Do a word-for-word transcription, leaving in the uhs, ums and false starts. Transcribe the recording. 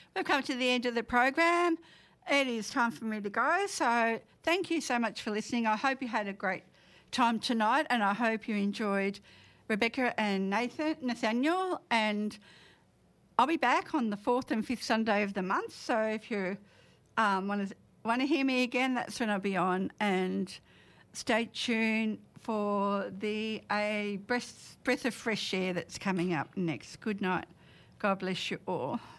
we've come to the end of the program. It is time for me to go. So thank you so much for listening. I hope you had a great time tonight, and I hope you enjoyed Rebecca and Nathan, Nathaniel, and I'll be back on the fourth and fifth Sunday of the month. So if you um, want to want to hear me again, that's when I'll be on. And stay tuned for the a breath, breath of fresh air that's coming up next. Good night. God bless you all.